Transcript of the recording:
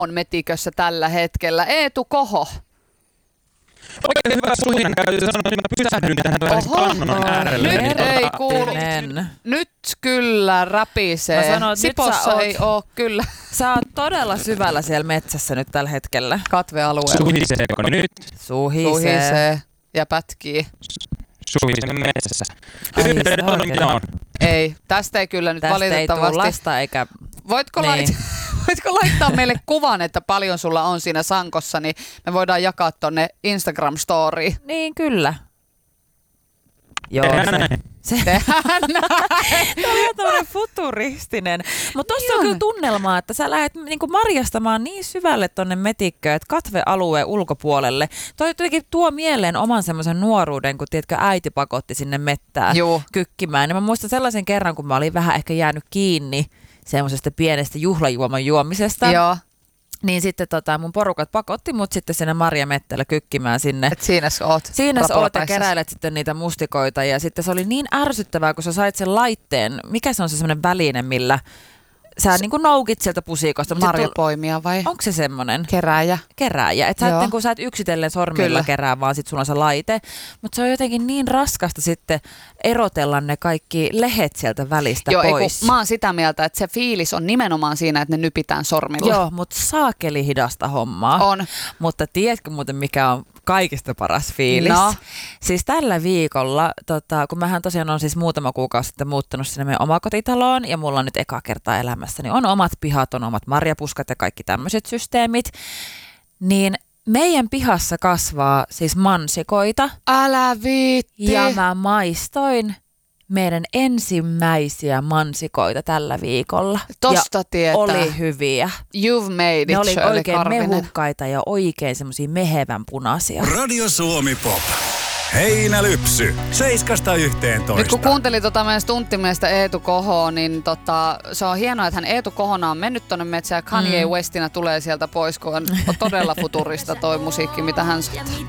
on metikössä tällä hetkellä? Eetu Koho. Oikein hyvä suhinan käytössä sanoa, että mä pysähdyn tähän kannon äärelle. Nyt ei kuulu. Nyt kyllä räpisee. Mä sanon, Sipossa ei oo kyllä. Sä oot todella syvällä siellä metsässä nyt tällä hetkellä. Katvealueella. Suhiseeko nyt? Suhisee ja pätkii. Suhisee metsässä. Yhteydet on mitä on. Ei, tästä ei kyllä nyt tästä valitettavasti. ei tule lasta eikä... Voitko laittaa meille kuvan, että paljon sulla on siinä sankossa, niin me voidaan jakaa tonne Instagram-storiin. Niin, kyllä. Joo, Tehdään näin. Tämä on ihan tämmöinen futuristinen. Mutta tuossa on kyllä tunnelmaa, että sä lähdet niinku marjastamaan niin syvälle tonne metikköön, että katvealueen ulkopuolelle. Toi jotenkin tuo mieleen oman semmoisen nuoruuden, kun tiedätkö, äiti pakotti sinne mettään kykkimään. Ja mä muistan sellaisen kerran, kun mä olin vähän ehkä jäänyt kiinni semmoisesta pienestä juhlajuoman juomisesta. Joo. Niin sitten mun porukat pakotti mut sitten sinne marjamettällä kykkimään sinne. Et siinä sä oot. Siinä sä oot ja keräilet sitten niitä mustikoita ja sitten se oli niin ärsyttävää, kun sä sait sen laitteen. Mikä se on se semmoinen väline, millä sä niinku noukit sieltä pusikosta. Marjapoimia vai? Onko se semmoinen? Kerääjä. Et sä et yksitellen sormilla kerää, vaan sit sulla on se laite. Mutta se on jotenkin niin raskasta sitten erotella ne kaikki lehet sieltä välistä pois. Mä oon sitä mieltä, että se fiilis on nimenomaan siinä, että ne nypitään sormilla. Joo, mutta saakeli hidasta hommaa. On. Mutta tiedätkö muuten, mikä on kaikista paras fiilis? No. Siis tällä viikolla, kun mähän tosiaan on siis muutama kuukausi sitten muuttanut sinne meidän omakotitaloon ja mulla on nyt eka kertaa elämässäni on omat pihat, on omat marjapuskat ja kaikki tämmöiset systeemit, niin meidän pihassa kasvaa siis mansikoita. Älä viitti. Ja mä maistoin meidän ensimmäisiä mansikoita tällä viikolla. Tosta tietää. Oli hyviä. You've made it, ne oli Shirley oikein Karvinen. mehukkaita ja oikein semmosia mehevän punaisia. Radio Suomi Pop. Heinälypsy. 7–11. Nyt kun kuuntelin meidän stunttimiestä Eetu Kohoa, niin se on hienoa, että hän Eetu Kohona on mennyt tonne metsään ja Kanye Westinä tulee sieltä pois, kun on todella futurista toi musiikki, mitä hän soittaa.